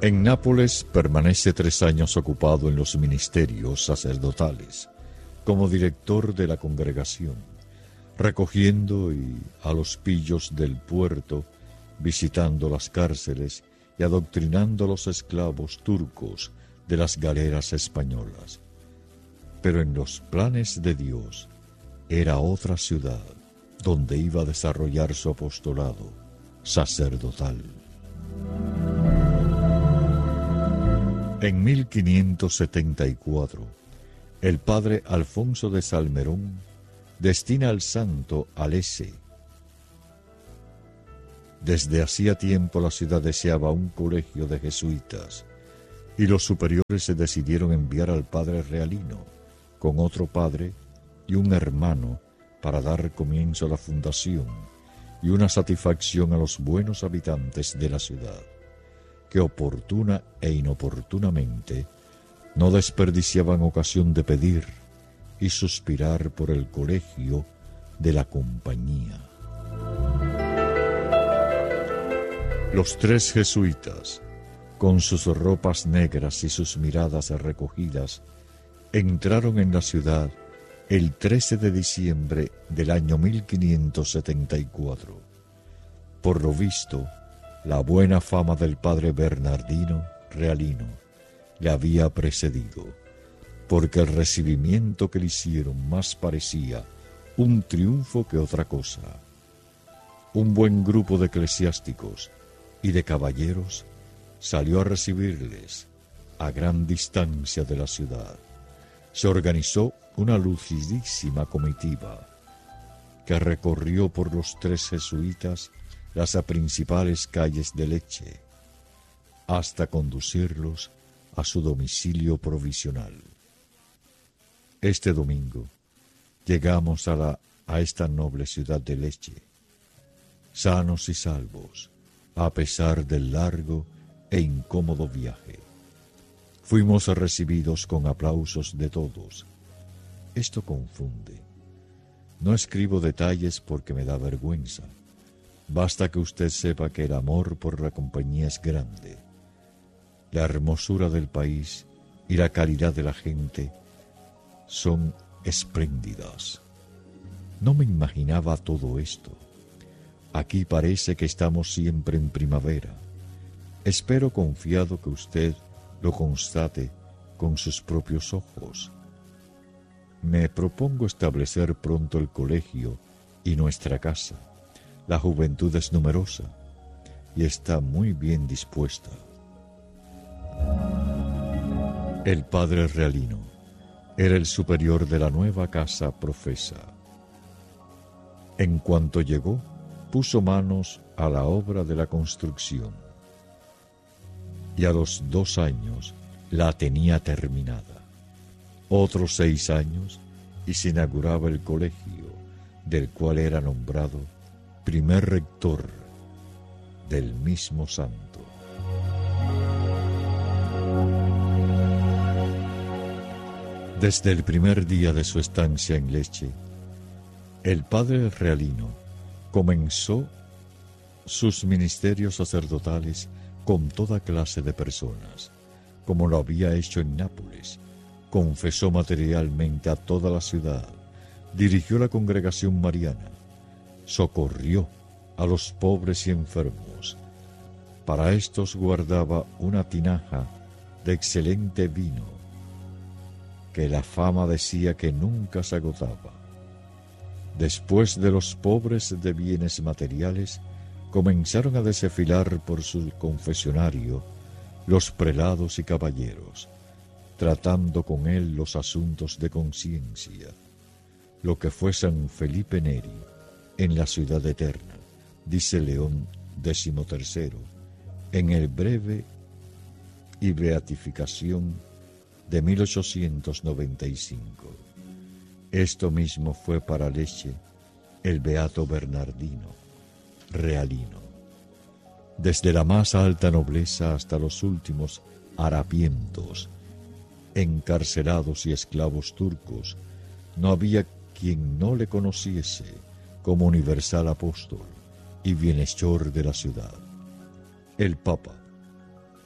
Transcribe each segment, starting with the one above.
En Nápoles permanece 3 años ocupado en los ministerios sacerdotales, como director de la congregación, recogiendo a los pillos del puerto, visitando las cárceles y adoctrinando a los esclavos turcos de las galeras españolas. Pero en los planes de Dios era otra ciudad donde iba a desarrollar su apostolado sacerdotal. En 1574, el padre Alfonso de Salmerón destina al santo a Lecce. Desde hacía tiempo la ciudad deseaba un colegio de jesuitas y los superiores se decidieron enviar al padre Realino con otro padre y un hermano para dar comienzo a la fundación y una satisfacción a los buenos habitantes de la ciudad, que oportuna e inoportunamente no desperdiciaban ocasión de pedir y suspirar por el colegio de la compañía. Los 3 jesuitas, con sus ropas negras y sus miradas recogidas, entraron en la ciudad el 13 de diciembre del año 1574. Por lo visto, la buena fama del padre Bernardino Realino le había precedido, porque el recibimiento que le hicieron más parecía un triunfo que otra cosa. Un buen grupo de eclesiásticos y de caballeros salió a recibirles a gran distancia de la ciudad. Se organizó una lucidísima comitiva que recorrió por los 3 jesuitas las principales calles de Lecce hasta conducirlos a su domicilio provisional. Este domingo llegamos a esta noble ciudad de Lecce, sanos y salvos, a pesar del largo e incómodo viaje. Fuimos recibidos con aplausos de todos. Esto confunde. No escribo detalles porque me da vergüenza. Basta que usted sepa que el amor por la compañía es grande. La hermosura del país y la calidad de la gente son espléndidas. No me imaginaba todo esto. Aquí parece que estamos siempre en primavera. Espero confiado que usted lo constate con sus propios ojos. Me propongo establecer pronto el colegio y nuestra casa. La juventud es numerosa y está muy bien dispuesta. El padre Realino era el superior de la nueva casa profesa. En cuanto llegó, puso manos a la obra de la construcción y a los 2 años la tenía terminada. Otros 6 años y se inauguraba el colegio, del cual era nombrado primer rector del mismo santo. Desde el primer día de su estancia en Lecce, el padre Realino comenzó sus ministerios sacerdotales con toda clase de personas, como lo había hecho en Nápoles. Confesó materialmente a toda la ciudad, dirigió la congregación mariana, socorrió a los pobres y enfermos. Para estos guardaba una tinaja de excelente vino, que la fama decía que nunca se agotaba. Después de los pobres de bienes materiales, comenzaron a desfilar por su confesionario los prelados y caballeros, tratando con él los asuntos de conciencia, lo que fue San Felipe Neri en la ciudad eterna, dice León XIII, en el breve y beatificación de 1895. Esto mismo fue para Lecce el beato Bernardino Realino. Desde la más alta nobleza hasta los últimos harapientos, encarcelados y esclavos turcos, no había quien no le conociese como universal apóstol y bienhechor de la ciudad. El Papa,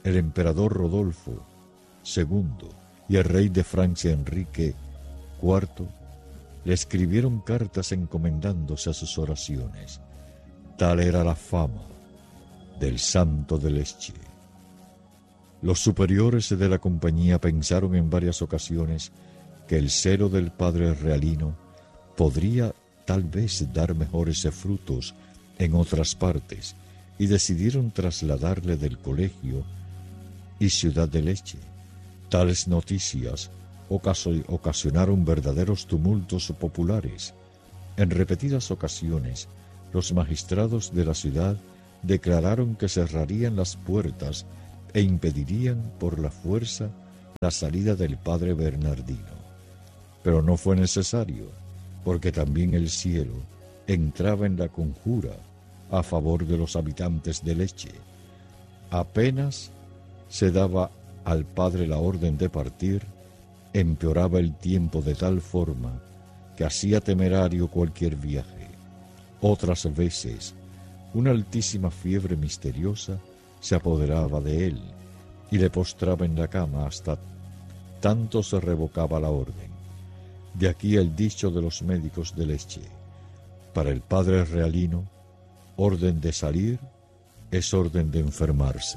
el emperador Rodolfo II y el rey de Francia Enrique IV le escribieron cartas encomendándose a sus oraciones. Tal era la fama del santo de Lecce. Los superiores de la compañía pensaron en varias ocasiones que el celo del padre Realino podría tal vez dar mejores frutos en otras partes y decidieron trasladarle del colegio y ciudad de Lecce. Tales noticias ocasionaron verdaderos tumultos populares. En repetidas ocasiones, los magistrados de la ciudad declararon que cerrarían las puertas e impedirían por la fuerza la salida del padre Bernardino. Pero no fue necesario, porque también el cielo entraba en la conjura a favor de los habitantes de Lecce. Apenas se daba al padre la orden de partir, empeoraba el tiempo de tal forma que hacía temerario cualquier viaje. Otras veces, una altísima fiebre misteriosa se apoderaba de él y le postraba en la cama hasta tanto se revocaba la orden. De aquí el dicho de los médicos de Lecce: para el padre Realino, orden de salir es orden de enfermarse.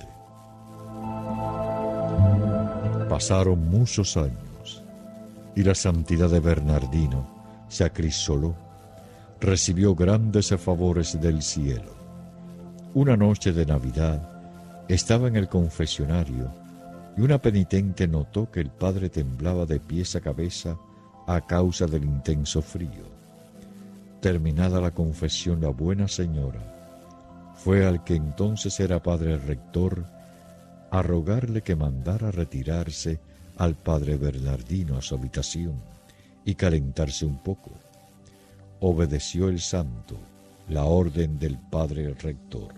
Pasaron muchos años y la santidad de Bernardino se acrisoló, recibió grandes favores del cielo. Una noche de Navidad estaba en el confesionario y una penitente notó que el padre temblaba de pies a cabeza a causa del intenso frío. Terminada la confesión, la buena señora fue al que entonces era padre rector a rogarle que mandara retirarse al padre Bernardino a su habitación y calentarse un poco. Obedeció el santo la orden del padre rector.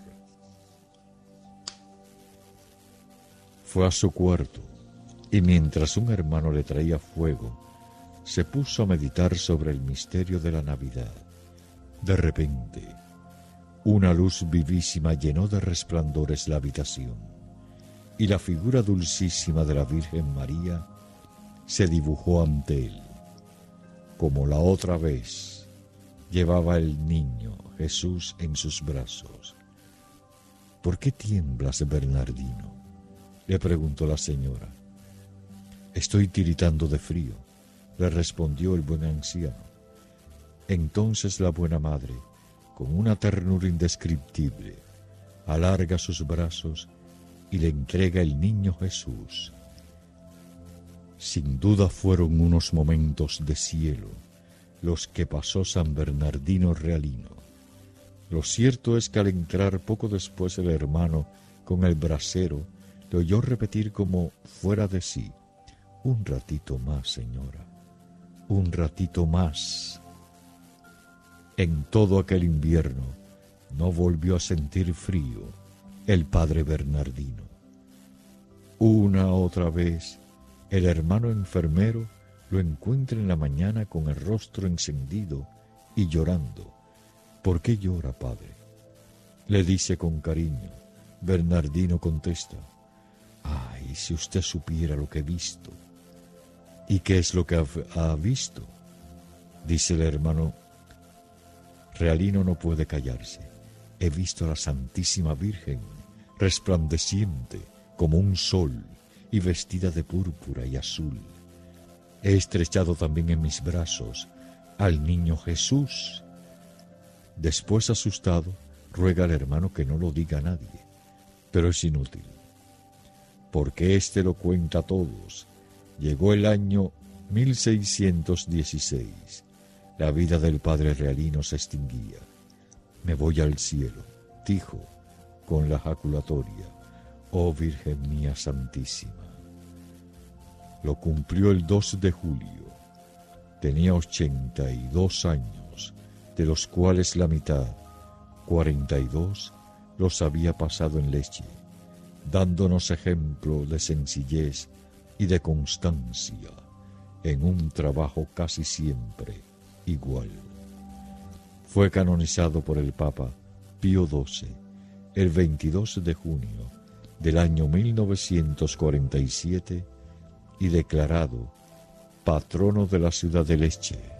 Fue a su cuarto y mientras un hermano le traía fuego, se puso a meditar sobre el misterio de la Navidad. De repente, una luz vivísima llenó de resplandores la habitación, y la figura dulcísima de la Virgen María se dibujó ante él. Como la otra vez, llevaba el niño Jesús en sus brazos. ¿Por qué tiemblas, Bernardino?, le preguntó la señora. Estoy tiritando de frío, le respondió el buen anciano. Entonces la buena madre, con una ternura indescriptible, alarga sus brazos y le entrega el niño Jesús. Sin duda fueron unos momentos de cielo los que pasó San Bernardino Realino. Lo cierto es que al entrar poco después el hermano con el brasero le oyó repetir como fuera de sí: un ratito más, señora, un ratito más. En todo aquel invierno no volvió a sentir frío el padre Bernardino. Una otra vez, el hermano enfermero lo encuentra en la mañana con el rostro encendido y llorando. ¿Por qué llora, padre?, le dice con cariño. Bernardino contesta: ay, si usted supiera lo que he visto. ¿Y qué es lo que ha visto?, dice el hermano. Realino no puede callarse. He visto a la Santísima Virgen, resplandeciente como un sol y vestida de púrpura y azul. He estrechado también en mis brazos al niño Jesús. Después, asustado, ruega al hermano que no lo diga a nadie, pero es inútil, porque éste lo cuenta a todos. Llegó el año 1616. La vida del padre Realino se extinguía. Me voy al cielo, dijo con la jaculatoria: oh Virgen mía Santísima. Lo cumplió el 2 de julio. Tenía 82 años, de los cuales la mitad, 42, los había pasado en Lecce, dándonos ejemplo de sencillez y de constancia en un trabajo casi siempre igual. Fue canonizado por el Papa Pío XII el 22 de junio del año 1947 y declarado patrono de la ciudad de Lecce.